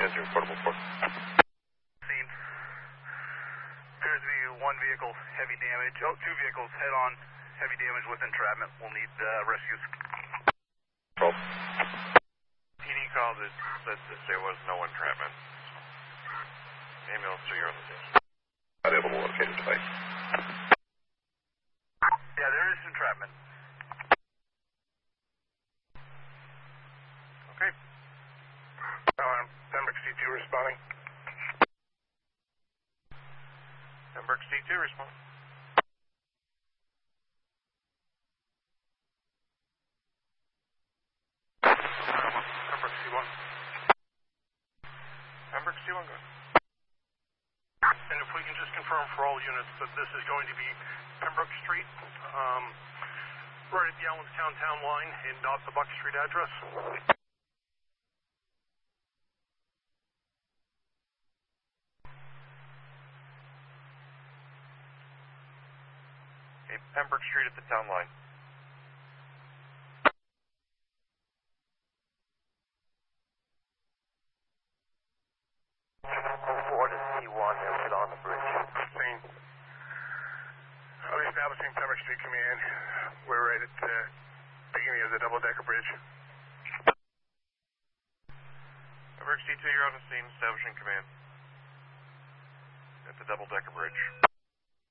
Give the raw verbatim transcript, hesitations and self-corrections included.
ten zero, portable four. Scene. Appears to be one vehicle, heavy damage. Oh, two vehicles, head on, heavy damage with entrapment. We'll need uh, rescues. Control. P D called it, said that there was no entrapment. Ambulance, so you're on the scene. Not able to locate a device. Yeah, there is entrapment. Okay. Um, Pembroke C two responding. Pembroke C two respond. Pembroke C one. Pembroke C one, go ahead. And if we can just confirm for all units that this is going to be Pembroke Street, um, right at the Allenstown town line and not the Buck Street address. Okay, Pembroke Street at the town line. Four to C one, is on the bridge. Scene. Are establishing Pembroke Street Command. We're right at the beginning of the double-decker bridge. Pembroke C two, you're on the scene, establishing command. At the double-decker bridge.